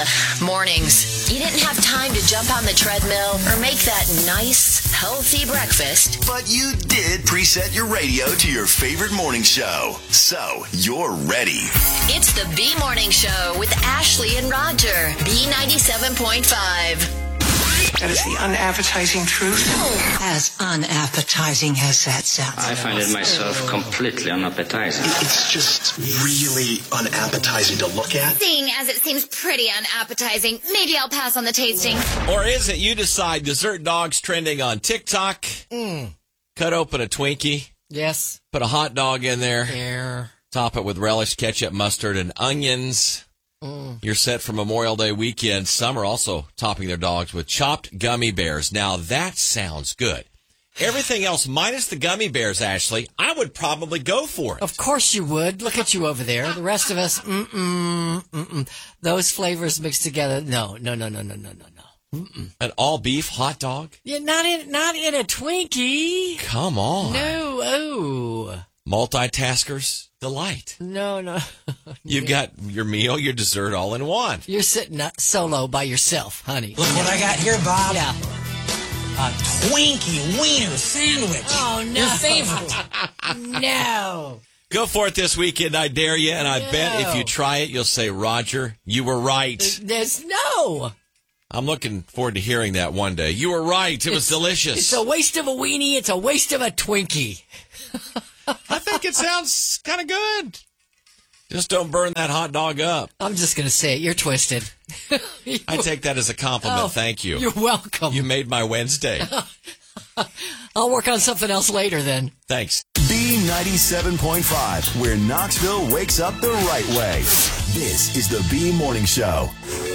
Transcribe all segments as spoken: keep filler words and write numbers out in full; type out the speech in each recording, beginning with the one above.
Mornings. You didn't have time to jump on the treadmill or make that nice, healthy breakfast. But you did preset your radio to your favorite morning show. So, you're ready. It's the B Morning Show with Ashley and Roger. B ninety-seven point five. That is the unappetizing truth. As unappetizing as that sounds. I find it myself completely unappetizing. It's just really unappetizing to look at. Seeing as it seems pretty unappetizing, maybe I'll pass on the tasting. Or is it you decide dessert dogs trending on TikTok? Mm. Cut open a Twinkie. Yes. Put a hot dog in there. There. Top it with relish, ketchup, mustard, and onions. Mm. You're set for Memorial Day weekend. Some are also topping their dogs with chopped gummy bears. Now, that sounds good. Everything else minus the gummy bears, Ashley, I would probably go for it. Of course you would. Look at you over there. The rest of us, mm-mm, mm-mm. Those flavors mixed together, no, no, no, no, no, no, no, no. Mm-mm. An all-beef hot dog? Yeah, not in, not in a Twinkie. Come on. No, oh. Multitaskers delight. No, no. You've got your meal, your dessert all in one. You're sitting solo by yourself, honey. Look what I got here, Bob. Yeah. A Twinkie wiener sandwich. Oh, no. Your favorite. No. Go for it this weekend, I dare you, and I No. bet if you try it, you'll say, Roger, you were right. There's no. I'm looking forward to hearing that one day. You were right. It was It's- delicious. It's a waste of a weenie. It's a waste of a Twinkie. I think it sounds kind of good. Just don't burn that hot dog up. I'm just going to say it. You're twisted. I take that as a compliment. Oh, Thank you. You're welcome. You made my Wednesday. I'll work on something else later then. Thanks. B ninety-seven point five, where Knoxville wakes up the right way. This is the B Morning Show.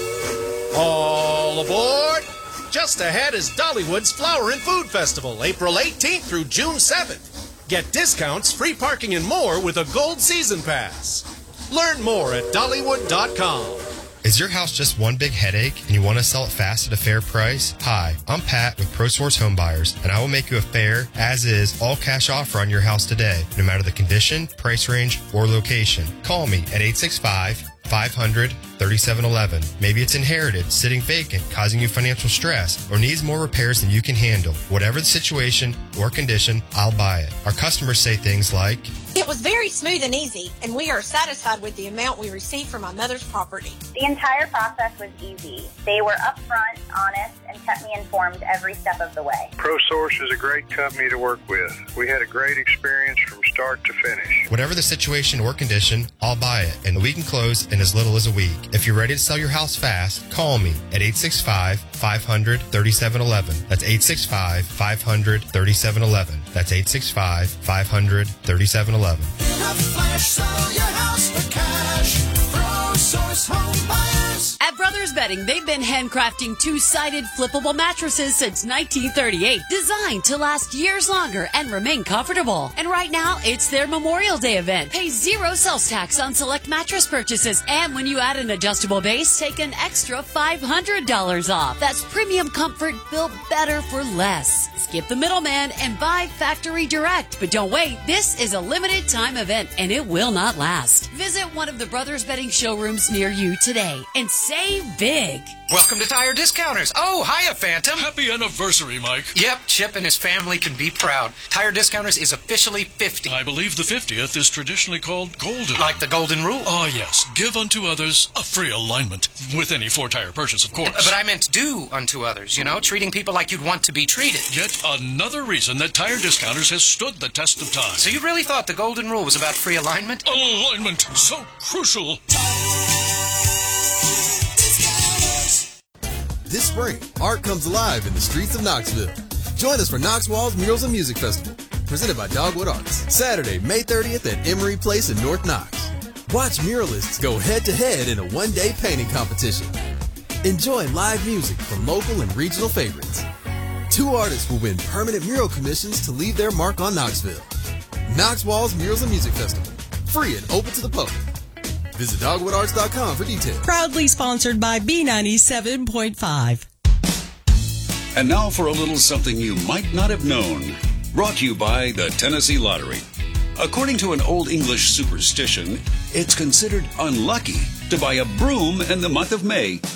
All aboard! Just ahead is Dollywood's Flower and Food Festival, April eighteenth through June seventh. Get discounts, free parking, and more with a Gold Season Pass. Learn more at Dollywood dot com. Is your house just one big headache and you want to sell it fast at a fair price? Hi, I'm Pat with ProSource Home Buyers, and I will make you a fair, as-is, all-cash offer on your house today, no matter the condition, price range, or location. Call me at eight six five, five hundred, thirty-seven eleven. Maybe it's inherited, sitting vacant, causing you financial stress, or needs more repairs than you can handle. Whatever the situation or condition, I'll buy it. Our customers say things like, "It was very smooth and easy, and we are satisfied with the amount we received from my mother's property." The entire process was easy. They were upfront, honest, and kept me informed every step of the way. ProSource is a great company to work with. We had a great experience from start to finish. Whatever the situation or condition, I'll buy it, and we can close in as little as a week. If you're ready to sell your house fast, call me at eight six five, five hundred, thirty-seven eleven. That's eight six five, five hundred, thirty-seven eleven. That's eight six five, five hundred, thirty-seven eleven. In a flash, sell your house for cash. ProSource Home Buyers. At Brothers Bedding, they've been handcrafting two-sided flippable mattresses since nineteen thirty-eight, designed to last years longer and remain comfortable. And right now, it's their Memorial Day event. Pay zero sales tax on select mattress purchases, and when you add an adjustable base, take an extra five hundred dollars off. That's premium comfort built better for less. Skip the middleman and buy factory direct. But don't wait, this is a limited time event, and it will not last. Visit one of the Brothers Bedding showrooms near you today and save big. Welcome to Tire Discounters. Oh, hiya, Phantom. Happy anniversary, Mike. Yep, Chip and his family can be proud. Tire Discounters is officially fifty. I believe the fiftieth is traditionally called golden. Like the golden rule? Oh, yes. Give unto others a free alignment. With any four-tire purchase, of course. But I meant do unto others, you know, treating people like you'd want to be treated. Yet another reason that Tire Discounters has stood the test of time. So you really thought the golden rule was about free alignment? Alignment, so crucial. This spring, art comes alive in the streets of Knoxville. Join us for Knox Walls Murals and Music Festival, presented by Dogwood Arts, Saturday, May thirtieth at Emory Place in North Knox. Watch muralists go head-to-head in a one-day painting competition. Enjoy live music from local and regional favorites. Two artists will win permanent mural commissions to leave their mark on Knoxville. Knox Walls Murals and Music Festival, free and open to the public. Visit dogwood arts dot com for details. Proudly sponsored by B ninety-seven point five. And now for a little something you might not have known. Brought to you by the Tennessee Lottery. According to an Old English superstition, it's considered unlucky to buy a broom in the month of May.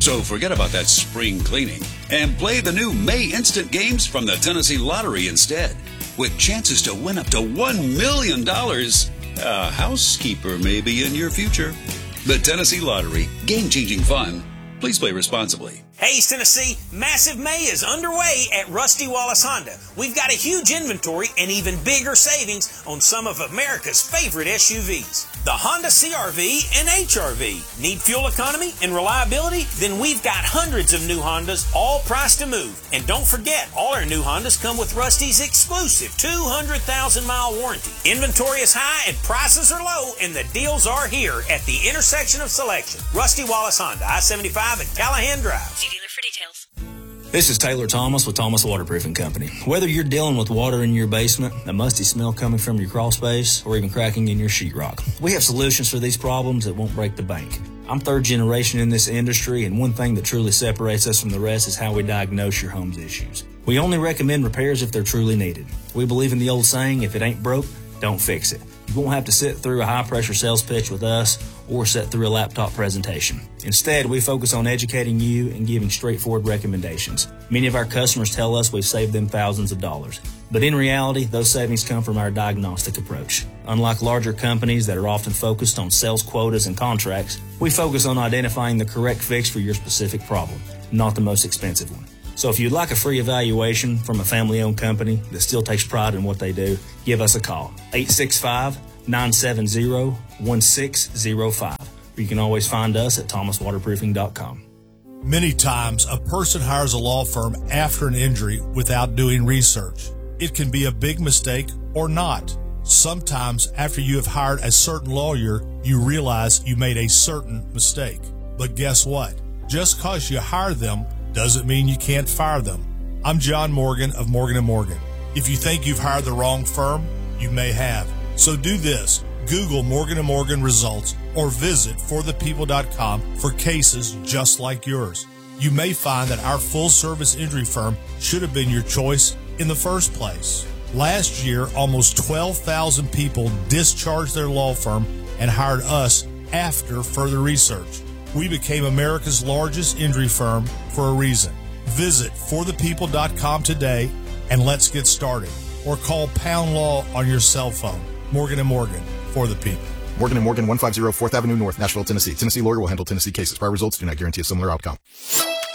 So forget about that spring cleaning and play the new May Instant games from the Tennessee Lottery instead, with chances to win up to one million dollars. A housekeeper may be in your future. The Tennessee Lottery, game-changing fun. Please play responsibly. Hey, East Tennessee, Massive May is underway at Rusty Wallace Honda. We've got a huge inventory and even bigger savings on some of America's favorite S U Vs. The Honda C R V and H R V. Need fuel economy and reliability? Then we've got hundreds of new Hondas, all priced to move. And don't forget, all our new Hondas come with Rusty's exclusive two hundred thousand mile warranty. Inventory is high and prices are low, and the deals are here at the intersection of selection. Rusty Wallace Honda, I seventy-five at Callahan Drive. See dealer for details. This is Taylor Thomas with Thomas Waterproofing Company. Whether you're dealing with water in your basement, a musty smell coming from your crawl space, or even cracking in your sheetrock, we have solutions for these problems that won't break the bank. I'm third generation in this industry, and one thing that truly separates us from the rest is how we diagnose your home's issues. We only recommend repairs if they're truly needed. We believe in the old saying, if it ain't broke, don't fix it. You won't have to sit through a high-pressure sales pitch with us or sit through a laptop presentation. Instead, we focus on educating you and giving straightforward recommendations. Many of our customers tell us we've saved them thousands of dollars. But in reality, those savings come from our diagnostic approach. Unlike larger companies that are often focused on sales quotas and contracts, we focus on identifying the correct fix for your specific problem, not the most expensive one. So if you'd like a free evaluation from a family-owned company that still takes pride in what they do, give us a call, eight six five, nine seven zero, one six zero five. Or you can always find us at thomas waterproofing dot com. Many times, a person hires a law firm after an injury without doing research. It can be a big mistake or not. Sometimes, after you have hired a certain lawyer, you realize you made a certain mistake. But guess what? Just because you hire them doesn't mean you can't fire them. I'm John Morgan of Morgan and Morgan. If you think you've hired the wrong firm, you may have. So do this. Google Morgan and Morgan results or visit for the people dot com for cases just like yours. You may find that our full-service injury firm should have been your choice in the first place. Last year, almost twelve thousand people discharged their law firm and hired us after further research. We became America's largest injury firm for a reason. Visit for the people dot com today and let's get started. Or call Pound Law on your cell phone. Morgan and Morgan, for the people. Morgan and Morgan, one fifty fourth Avenue North, Nashville, Tennessee. Tennessee lawyer will handle Tennessee cases. Prior results do not guarantee a similar outcome.